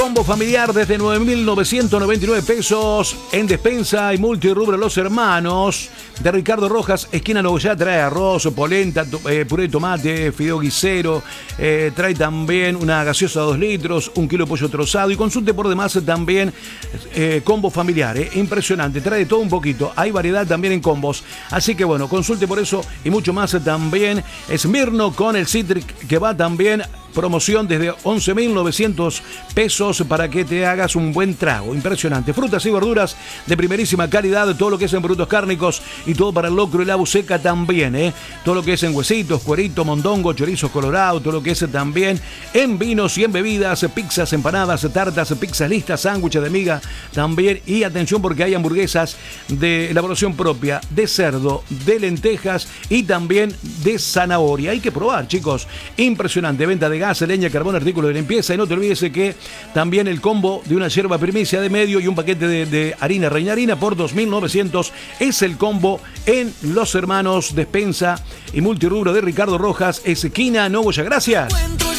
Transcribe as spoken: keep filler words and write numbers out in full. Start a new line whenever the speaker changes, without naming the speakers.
Combo familiar desde nueve mil novecientos noventa y nueve pesos en despensa y multirrubro Los Hermanos de Ricardo Rojas, esquina Nogoyá. Trae arroz, polenta, eh, puré de tomate, fideo guisero, eh, trae también una gaseosa de dos litros, un kilo de pollo trozado y consulte por demás también eh, combo familiar, eh, impresionante, trae de todo un poquito, hay variedad también en combos, así que bueno, consulte por eso y mucho más también. Smirno con el Citric que va también promoción desde once mil novecientos pesos para que te hagas un buen trago. Impresionante. Frutas y verduras de primerísima calidad, todo lo que es en productos cárnicos y todo para el locro y la buceca también, ¿eh? Todo lo que es en huesitos, cuerito, mondongo, chorizos colorados, todo lo que es también en vinos y en bebidas, pizzas, empanadas, tartas, pizzas listas, sándwiches de miga también. Y atención porque hay hamburguesas de elaboración propia de cerdo, de lentejas y también de zanahoria. Hay que probar, chicos. Impresionante. Venta de gas, leña, carbón, artículos de limpieza. Y no te olvides que también el combo de una yerba primicia de medio y un paquete de, de harina reina harina por dos mil novecientos es el combo en Los Hermanos, despensa y multirrubro de Ricardo Rojas, esquina Nogoyá. Gracias.